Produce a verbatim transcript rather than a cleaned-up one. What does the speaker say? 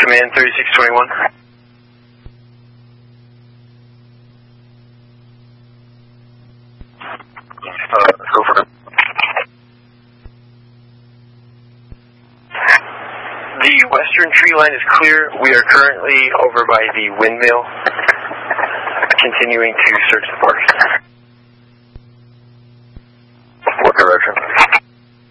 Command thirty-six twenty-one. Uh, go for it. The western tree line is clear. We are currently over by the windmill, continuing to search the forest.